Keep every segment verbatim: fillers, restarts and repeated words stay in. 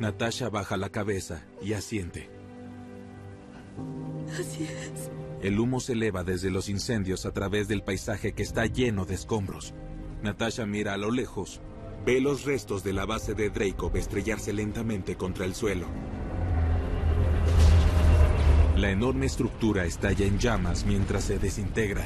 Natasha baja la cabeza y asiente. Así es. El humo se eleva desde los incendios a través del paisaje que está lleno de escombros. Natasha mira a lo lejos. Ve los restos de la base de Dreykov estrellarse lentamente contra el suelo. La enorme estructura estalla en llamas mientras se desintegra.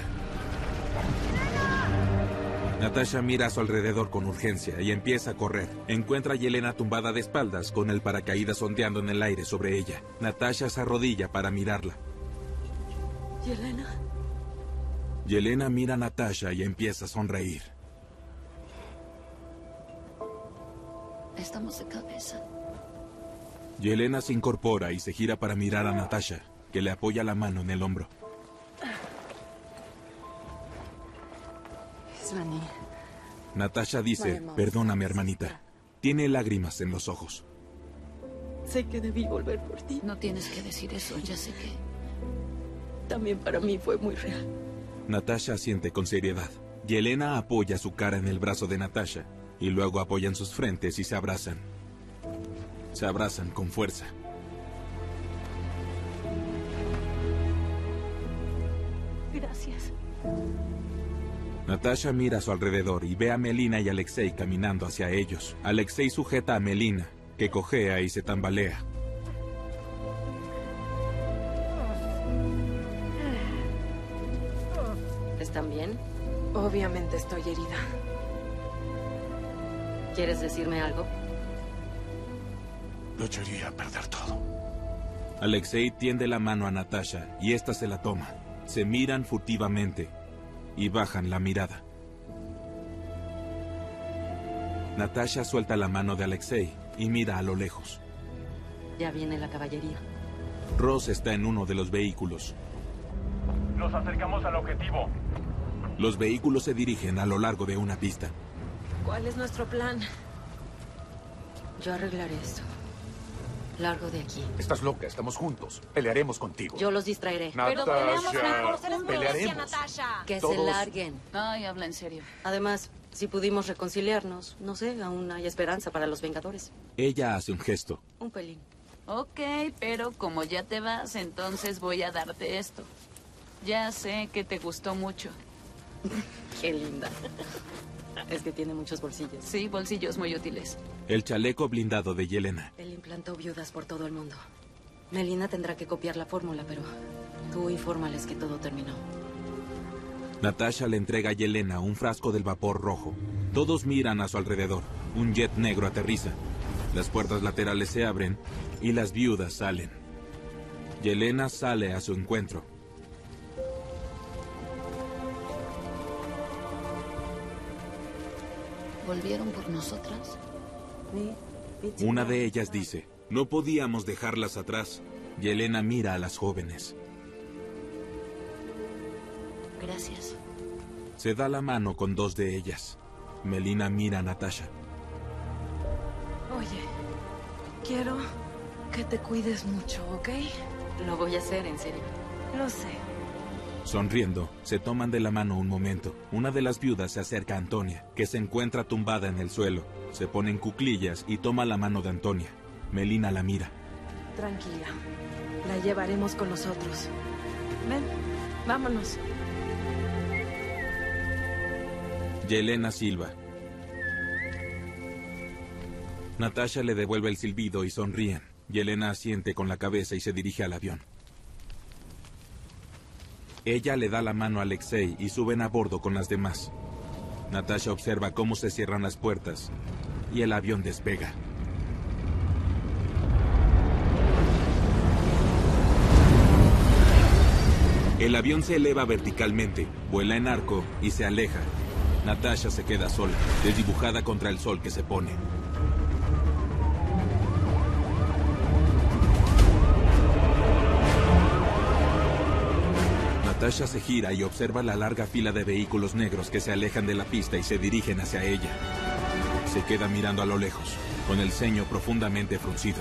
Natasha mira a su alrededor con urgencia y empieza a correr. Encuentra a Yelena tumbada de espaldas con el paracaídas ondeando en el aire sobre ella. Natasha se arrodilla para mirarla. ¿Yelena? Yelena mira a Natasha y empieza a sonreír. Estamos de cabeza. Yelena se incorpora y se gira para mirar a Natasha, que le apoya la mano en el hombro. Svani. Natasha dice, perdóname, hermanita. Tiene lágrimas en los ojos. Sé que debí volver por ti. No tienes que decir eso, ya sé que... También para mí fue muy real. Natasha asiente con seriedad. Yelena apoya su cara en el brazo de Natasha, y luego apoyan sus frentes y se abrazan. Se abrazan con fuerza. Gracias. Natasha mira a su alrededor y ve a Melina y Alexei caminando hacia ellos. Alexei sujeta a Melina, que cojea y se tambalea. ¿Están bien? Obviamente estoy herida. ¿Quieres decirme algo? No quería perder todo. Alexei tiende la mano a Natasha y ésta se la toma. Se miran furtivamente y bajan la mirada. Natasha suelta la mano de Alexei y mira a lo lejos. Ya viene la caballería. Ross está en uno de los vehículos. Nos acercamos al objetivo. Los vehículos se dirigen a lo largo de una pista. ¿Cuál es nuestro plan? Yo arreglaré esto. Largo de aquí. Estás loca, estamos juntos. Pelearemos contigo. Yo los distraeré. Natasha, pelearemos. Natasha. Que Todos- se larguen. Ay, habla en serio. Además, si pudimos reconciliarnos, no sé, aún hay esperanza para los Vengadores. Ella hace un gesto. Un pelín. Ok, pero como ya te vas, entonces voy a darte esto. Ya sé que te gustó mucho. Qué linda. Es que tiene muchos bolsillos. Sí, bolsillos muy útiles. El chaleco blindado de Yelena. Él implantó viudas por todo el mundo. Melina tendrá que copiar la fórmula, pero tú infórmales que todo terminó. Natasha le entrega a Yelena un frasco del vapor rojo. Todos miran a su alrededor. Un jet negro aterriza. Las puertas laterales se abren y las viudas salen. Yelena sale a su encuentro. ¿Volvieron por nosotras? Una de ellas dice, no podíamos dejarlas atrás. Yelena mira a las jóvenes. Gracias. Se da la mano con dos de ellas. Melina mira a Natasha. Oye, quiero que te cuides mucho, ¿ok? Lo voy a hacer, en serio. Lo sé. Sonriendo, se toman de la mano un momento. Una de las viudas se acerca a Antonia, que se encuentra tumbada en el suelo. Se pone en cuclillas y toma la mano de Antonia. Melina la mira. Tranquila. La llevaremos con nosotros. Ven, vámonos. Yelena silba. Natasha le devuelve el silbido y sonríen. Yelena asiente con la cabeza y se dirige al avión. Ella le da la mano a Alexei y suben a bordo con las demás. Natasha observa cómo se cierran las puertas y el avión despega. El avión se eleva verticalmente, vuela en arco y se aleja. Natasha se queda sola, desdibujada contra el sol que se pone. Natasha se gira y observa la larga fila de vehículos negros que se alejan de la pista y se dirigen hacia ella. Se queda mirando a lo lejos, con el ceño profundamente fruncido.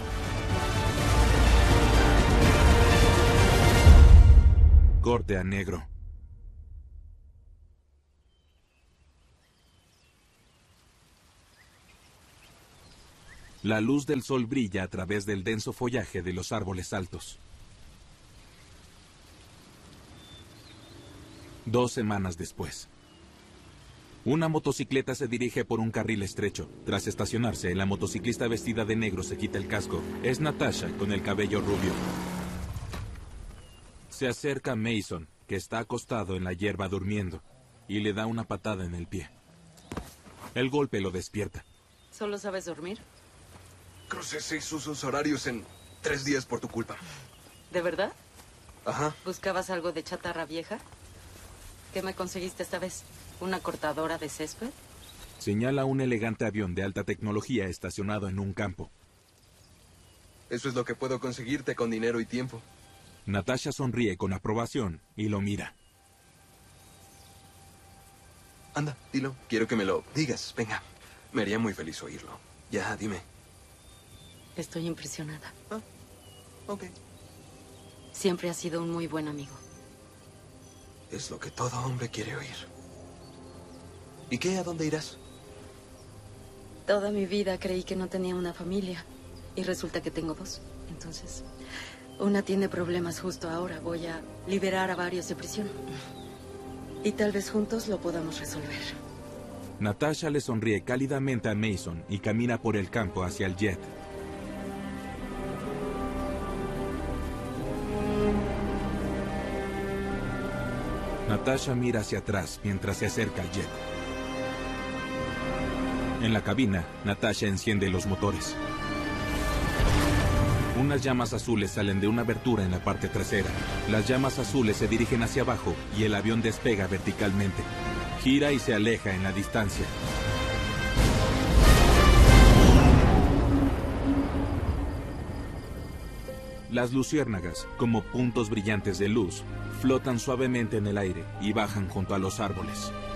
Corte a negro. La luz del sol brilla a través del denso follaje de los árboles altos. Dos semanas después. Una motocicleta se dirige por un carril estrecho. Tras estacionarse, la motociclista vestida de negro se quita el casco. Es Natasha, con el cabello rubio. Se acerca a Mason, que está acostado en la hierba durmiendo, y le da una patada en el pie. El golpe lo despierta. ¿Solo sabes dormir? Crucé seis usos horarios en tres días por tu culpa. ¿De verdad? Ajá. ¿Buscabas algo de chatarra vieja? ¿Qué me conseguiste esta vez? ¿Una cortadora de césped? Señala un elegante avión de alta tecnología estacionado en un campo. Eso es lo que puedo conseguirte con dinero y tiempo. Natasha sonríe con aprobación y lo mira. Anda, dilo. Quiero que me lo digas. Venga. Me haría muy feliz oírlo. Ya, dime. Estoy impresionada. Ah, ok. Siempre has sido un muy buen amigo. Es lo que todo hombre quiere oír. ¿Y qué? ¿A dónde irás? Toda mi vida creí que no tenía una familia. Y resulta que tengo dos. Entonces, una tiene problemas justo ahora. Voy a liberar a varios de prisión. Y tal vez juntos lo podamos resolver. Natasha le sonríe cálidamente a Mason y camina por el campo hacia el jet. Natasha mira hacia atrás mientras se acerca al jet. En la cabina, Natasha enciende los motores. Unas llamas azules salen de una abertura en la parte trasera. Las llamas azules se dirigen hacia abajo y el avión despega verticalmente. Gira y se aleja en la distancia. Las luciérnagas, como puntos brillantes de luz, flotan suavemente en el aire y bajan junto a los árboles.